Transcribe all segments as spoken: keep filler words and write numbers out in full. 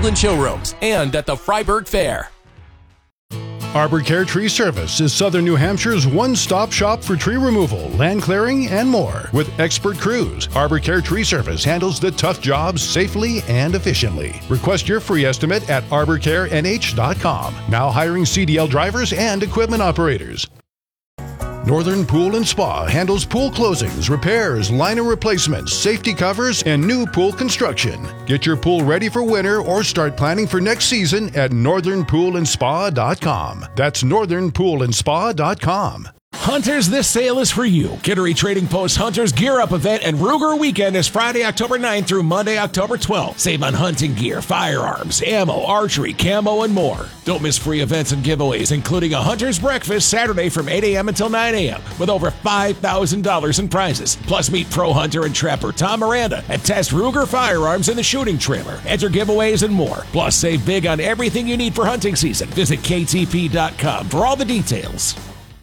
Lakeland showrooms and at the Freiburg Fair. Arbor Care Tree Service is Southern New Hampshire's one-stop shop for tree removal, land clearing, and more. With expert crews, Arbor Care Tree Service handles the tough jobs safely and efficiently. Request your free estimate at arbor care n h dot com. Now hiring C D L drivers and equipment operators. Northern Pool and Spa handles pool closings, repairs, liner replacements, safety covers, and new pool construction. Get your pool ready for winter or start planning for next season at northern pool and spa dot com. That's northern pool and spa dot com. Hunters, this sale is for you. Kittery Trading Post Hunters Gear Up event and Ruger Weekend is Friday, October ninth through Monday, October twelfth. Save on hunting gear, firearms, ammo, archery, camo, and more. Don't miss free events and giveaways, including a Hunter's Breakfast Saturday from eight a.m. until nine a.m. with over five thousand dollars in prizes. Plus, meet pro hunter and trapper Tom Miranda and test Ruger firearms in the shooting trailer. Enter giveaways and more. Plus, save big on everything you need for hunting season. Visit K T P dot com for all the details.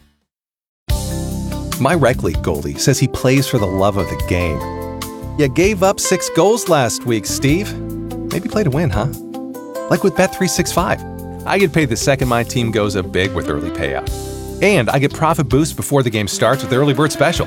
My rec league goalie says he plays for the love of the game. You gave up six goals last week, Steve. Maybe play to win, huh? Like with Bet three sixty-five. I get paid the second my team goes up big with early payout. And I get profit boost before the game starts with the early bird special.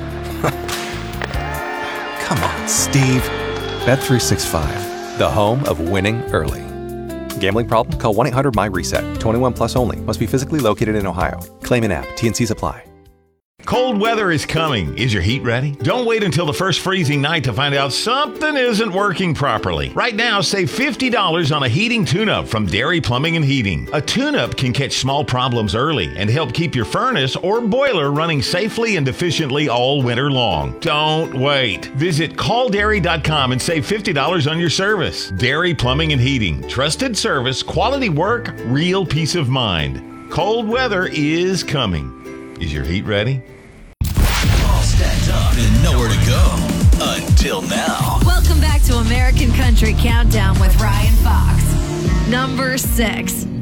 Come on, Steve. Bet three sixty-five, the home of winning early. Gambling problem? Call one eight hundred M Y reset. twenty-one plus only. Must be physically located in Ohio. Claim in app. T and Cs apply. Cold weather is coming. Is your heat ready? Don't wait until the first freezing night to find out something isn't working properly. Right now, save fifty dollars on a heating tune-up from Dairy Plumbing and Heating. A tune-up can catch small problems early and help keep your furnace or boiler running safely and efficiently all winter long. Don't wait. Visit call dairy dot com and save fifty dollars on your service. Dairy Plumbing and Heating. Trusted service, quality work, real peace of mind. Cold weather is coming. Is your heat ready? All stacked up and nowhere to go until now. Welcome back to American Country Countdown with Ryan Fox. Number six.